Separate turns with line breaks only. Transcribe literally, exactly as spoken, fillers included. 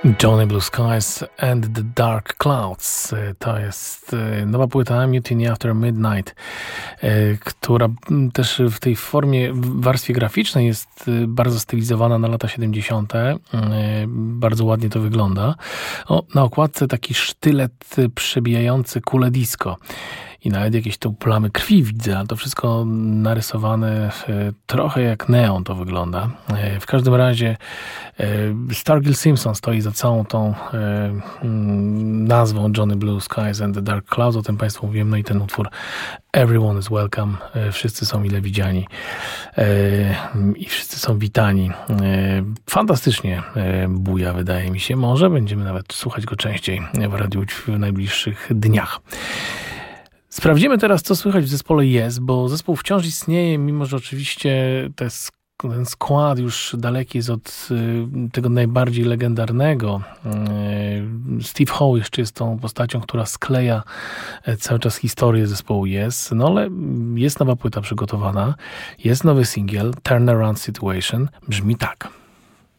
Johnny Blue Skies and the Dark Clouds. To jest nowa płyta Mutiny After Midnight, która też w tej formie, w warstwie graficznej jest bardzo stylizowana na lata siedemdziesiąte. Bardzo ładnie to wygląda. O, na okładce taki sztylet przebijający kulę disco. I nawet jakieś tu plamy krwi widzę, a to wszystko narysowane trochę jak neon to wygląda. W każdym razie Stargill Simpson stoi za całą tą nazwą Johnny Blue Skies and the Dark Clouds, o tym Państwu mówiłem, no i ten utwór Everyone is Welcome, wszyscy są mile widziani i wszyscy są witani. Fantastycznie buja, wydaje mi się. Może będziemy nawet słuchać go częściej w Radiu Łódź w najbliższych dniach. Sprawdzimy teraz, co słychać w zespole Yes, bo zespół wciąż istnieje, mimo że oczywiście te ten skład już daleki jest od y, tego najbardziej legendarnego. Y, Steve Howe jeszcze jest tą postacią, która skleja y, cały czas historię zespołu Yes, no ale jest nowa płyta przygotowana, jest nowy singiel, Turnaround Situation, brzmi tak.